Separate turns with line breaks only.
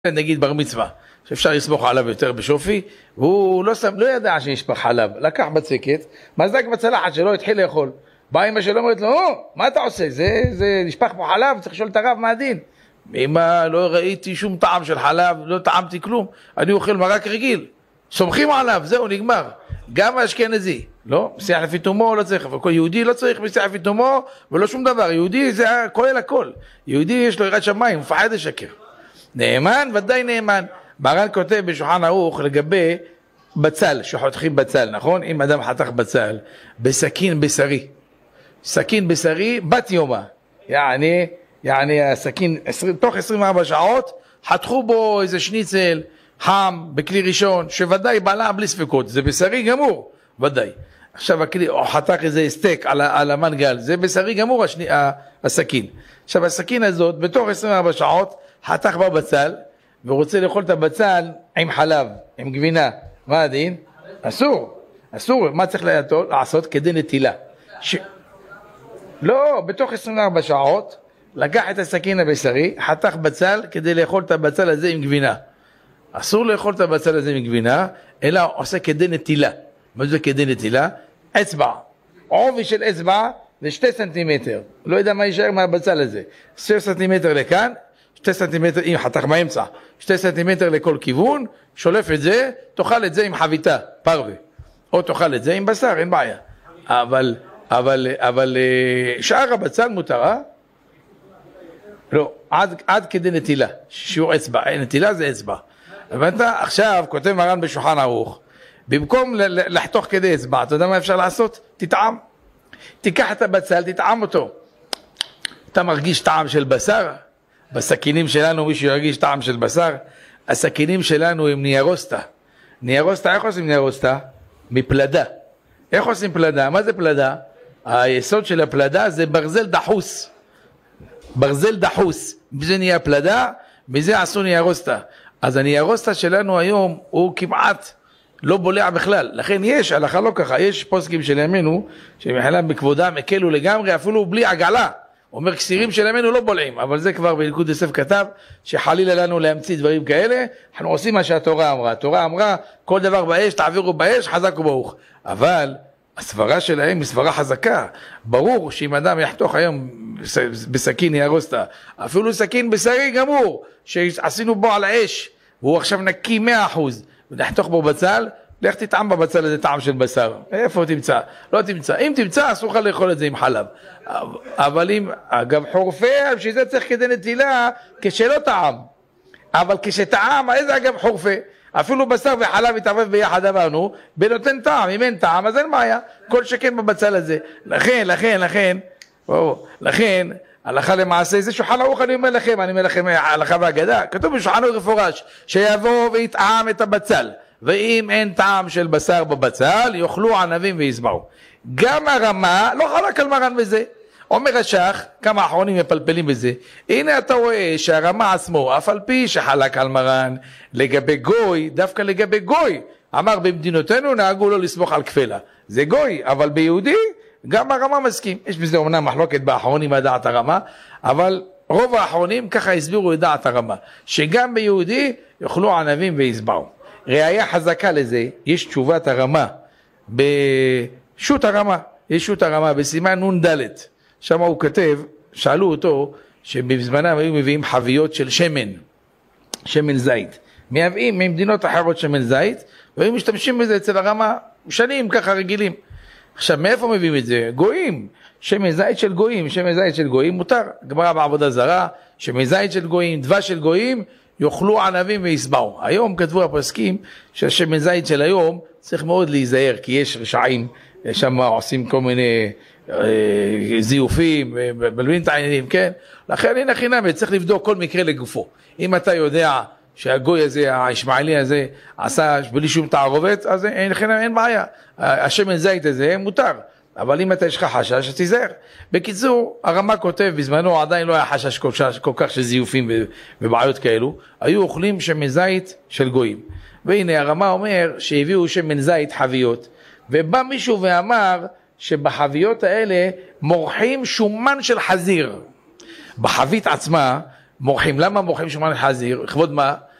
נגיד בר מצווה, שאפשר לסמוך עליו יותר בשופי, והוא לא ידע שנשפך חלב, לקח בצקת, מזק בצלחת שלו, התחיל לאכול. באה אמא שלו, אומרת לו, מה אתה עושה? זה נשפך פה חלב, צריך לשאול את הרב מה הדין. אמא, לא ראיתי שום טעם של חלב, לא טעמתי כלום, אני אוכל מרק רגיל, סומכים עליו, זהו, נגמר. גם האשכנזי, לא, מסיח לפי תומו לא צריך, אבל יהודי לא צריך מסיח לפי תומו, ולא שום דבר, יהודי זה כולל הכל. יהודי יש לו יראת שמיים, הוא מפחד לשקר. נאמן, ודאי נאמן. מרן כותב בשולחן ערוך לגבי בצל, שחותכים בצל, נכון? אם אדם חתך בצל, בסכין בשרי. סכין בשרי, בת יומה. יעני הסכין, תוך 24 שעות, חתכו בו איזה שניצל, חם, בכלי ראשון, שוודאי בעלה בלי ספקות. זה בשרי גמור, ודאי. עכשיו הכלי, או חתך איזה סטייק על המנגל, זה בשרי גמור הסכין. עכשיו הסכין הזאת, בתוך 24 שעות, חתך בה בצל, ורוצה לאכול את הבצל עם חלב, עם גבינה. מה הדין? אסור. מה צריך לעשות? כדי נטילה. לא, בתוך 24 שעות, לקח את הסכין הבשרי, חתך בצל כדי לאכול את הבצל הזה עם גבינה. אסור לאכול את הבצל הזה עם גבינה, אלא עושה כדי נטילה. מה זה כדי נטילה? אצבע. עובי של אצבע זה 2 סנטימטר. לא יודע מה יישאר מהבצל הזה. 6 סנטימטר לכאן, 2 סנטימטר, אם חתך באמצע, 2 סנטימטר לכל כיוון, שולף את זה, תאכל את זה עם חביתה, פרווה. או תאכל את זה עם בשר, אין בעיה. אבל שאר הבצל מותר, לא, עד כדי נטילה, שיעור אצבע, נטילה זה אצבע. הבנת? עכשיו כותב מרן בשולחן ערוך, במקום לחתוך כדי אצבע, אתה יודע מה אפשר לעשות? תטעם. תיקח את הבצל, תטעם אותו. אתה מרגיש טעם של בשר? בסכינים שלנו מישהו ירגיש טעם של בשר? הסכינים שלנו הם ניירוסטה. ניירוסטה, איך עושים ניירוסטה? מפלדה. איך עושים פלדה? מה זה פלדה? היסוד של הפלדה זה ברזל דחוס. ברזל דחוס. בזה נהיה פלדה, בזה עשו ניירוסטה. אז הניירוסטה שלנו היום הוא כמעט לא בולע בכלל. לכן יש, הלכה לא ככה, יש פוסקים של ימינו, שמחלם בכבודם הקלו לגמרי, אפילו בלי עגלה. אומר, כסירים של ימינו לא בולעים, אבל זה כבר בליקוד יוסף כתב, שחלילה לנו להמציא דברים כאלה, אנחנו עושים מה שהתורה אמרה. התורה אמרה, כל דבר באש, תעבירו באש, חזק וברוך. אבל הסברה שלהם היא סברה חזקה. ברור שאם אדם יחתוך היום בסכין ניירוסטה, אפילו סכין בשרי גמור, שעשינו בו על האש, והוא עכשיו נקי 100%, ונחתוך בו בצל, לך תטעם בבצל הזה טעם של בשר. איפה תמצא? לא תמצא. אם תמצא, אסור לך לאכול את זה עם חלב. אבל אם, אגב חורפה, שזה צריך כדי נטילה, כשלא טעם. אבל כשטעם, איזה אגב חורפה? אפילו בשר וחלב יתערבב ביחד אמרנו, בנותן טעם. אם אין טעם, אז אין בעיה. כל שכן בבצל הזה. לכן, הלכה למעשה, זה שולחן ערוך אני אומר לכם הלכה והגדה. כתוב בשולחן ערוך מפורש, שיבוא ויטעם את הבצל. ואם אין טעם של בשר בבצל, יאכלו ענבים ויסבעו. גם הרמה, לא חלק על מרן בזה. אומר השח, כמה אחרונים מפלפלים בזה, הנה אתה רואה שהרמה עצמו, אף על פי שחלק על מרן, לגבי גוי, דווקא לגבי גוי, אמר במדינותינו נהגו לא לסמוך על כפלה. זה גוי, אבל ביהודי, גם הרמה מסכים. יש בזה אומנם מחלוקת באחרונים לדעת הרמה, אבל רוב האחרונים ככה הסבירו לדעת הרמה, שגם ביהודי יאכלו ענבים ויסבעו. ראיה חזקה לזה, יש תשובת הרמה, בשו"ת הרמה, יש שו"ת הרמה בסימן נ"ד, שם הוא כתב, שאלו אותו, שבזמנם היו מביאים חביות של שמן זית, מייבאים ממדינות אחרות שמן זית, והיו משתמשים בזה אצל הרמה, שנים ככה רגילים. עכשיו מאיפה מביאים את זה? גויים, שמן זית של גויים מותר, גמרא בעבודה זרה, שמן זית של גויים, דבש של גויים, יאכלו ענבים ויסבעו. היום כתבו הפוסקים שהשמן זית של היום צריך מאוד להיזהר, כי יש רשעים, שם עושים כל מיני זיופים, בלבים את העניינים, כן? לכן אין חינם, צריך לבדוק כל מקרה לגופו. אם אתה יודע שהגוי הזה, הישמעאלי הזה, עשה בלי שום תערובת, אז אין חינם, אין בעיה. השמן זית הזה מותר. אבל אם אתה יש לך חשש, אז תיזהר. בקיצור, הרמה כותב, בזמנו עדיין לא היה חשש כל כך של זיופים ובעיות כאלו, היו אוכלים שמן זית של גויים. והנה הרמה אומר שהביאו שמן זית חביות, ובא מישהו ואמר שבחביות האלה מורחים שומן של חזיר. בחבית עצמה מורחים. למה מורחים שומן חזיר? לכבוד מה?